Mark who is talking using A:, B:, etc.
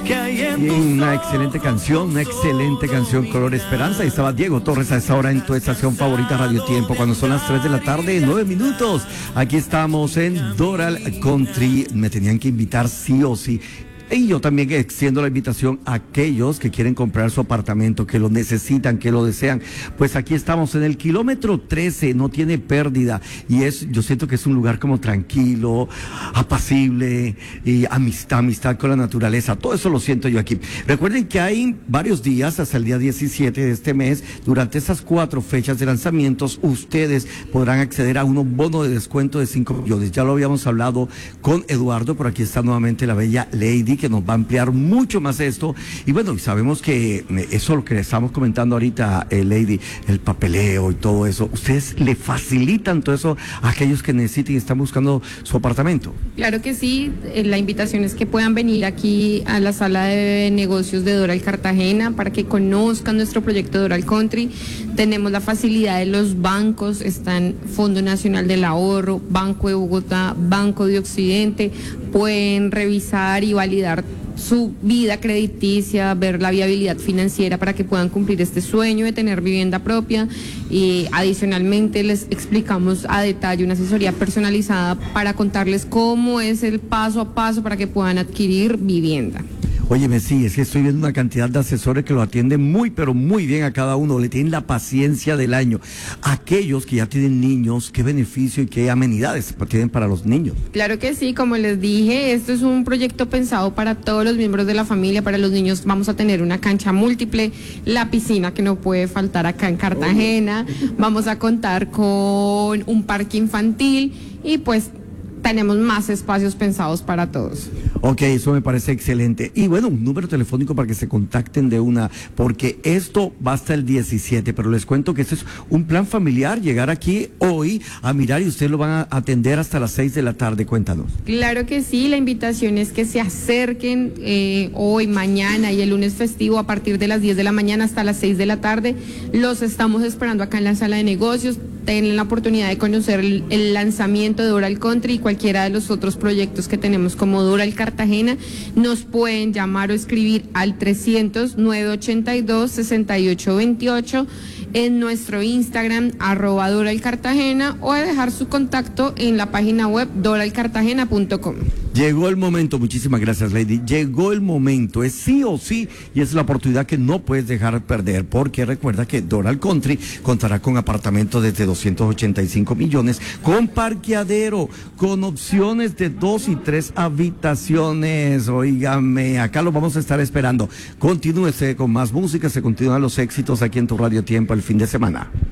A: Una excelente canción, Color Esperanza. Y estaba Diego Torres a esta hora en tu estación favorita Radio Tiempo, cuando son las 3 de la tarde, 9 minutos. Aquí estamos en Doral Country. Me tenían que invitar sí o sí. Y yo también extiendo la invitación a aquellos que quieren comprar su apartamento, que lo necesitan, que lo desean. Pues aquí estamos en el kilómetro 13, no tiene pérdida. Y yo siento que es un lugar como tranquilo, apacible, y amistad con la naturaleza. Todo eso lo siento yo aquí. Recuerden que hay varios días, hasta el día 17 de este mes, durante esas 4 fechas de lanzamientos, ustedes podrán acceder a un bono de descuento de 5 millones. Ya lo habíamos hablado con Eduardo, por aquí está nuevamente la bella Lady, que nos va a ampliar mucho más esto. Y bueno, sabemos que eso lo que le estamos comentando ahorita, Lady, el papeleo y todo eso, ¿ustedes le facilitan todo eso a aquellos que necesiten y están buscando su apartamento?
B: Claro que sí, la invitación es que puedan venir aquí a la sala de negocios de Doral Cartagena para que conozcan nuestro proyecto Doral Country. Tenemos la facilidad de los bancos, están Fondo Nacional del Ahorro, Banco de Bogotá, Banco de Occidente, pueden revisar y validar su vida crediticia, ver la viabilidad financiera para que puedan cumplir este sueño de tener vivienda propia, y adicionalmente les explicamos a detalle una asesoría personalizada para contarles cómo es el paso a paso para que puedan adquirir vivienda.
A: Óyeme, sí, es que estoy viendo una cantidad de asesores que lo atienden muy, pero muy bien a cada uno, le tienen la paciencia del año. Aquellos que ya tienen niños, ¿qué beneficio y qué amenidades tienen para los niños?
B: Claro que sí, como les dije, esto es un proyecto pensado para todos los miembros de la familia. Para los niños vamos a tener una cancha múltiple, la piscina que no puede faltar acá en Cartagena, vamos a contar con un parque infantil y pues tenemos más espacios pensados para todos.
A: Ok, eso me parece excelente. Y bueno, un número telefónico para que se contacten de una, porque esto va hasta el 17, pero les cuento que este es un plan familiar, llegar aquí hoy a mirar y ustedes lo van a atender hasta las 6 de la tarde, cuéntanos.
B: Claro que sí, la invitación es que se acerquen hoy, mañana y el lunes festivo a partir de las 10 de la mañana hasta las 6 de la tarde. Los estamos esperando acá en la sala de negocios. Tienen la oportunidad de conocer el lanzamiento de Doral Country y cualquiera de los otros proyectos que tenemos como Doral Cartagena. Nos pueden llamar o escribir al 300-982-6828 en nuestro Instagram @Doral Cartagena, o a dejar su contacto en la página web doralcartagena.com.
A: Llegó el momento, muchísimas gracias, Lady. Llegó el momento, es sí o sí, y es la oportunidad que no puedes dejar perder, porque recuerda que Doral Country contará con apartamentos desde 285 millones, con parqueadero, con opciones de 2 y 3 habitaciones. Óigame, acá lo vamos a estar esperando. Continúese con más música, se continúan los éxitos aquí en tu Radio Tiempo el fin de semana.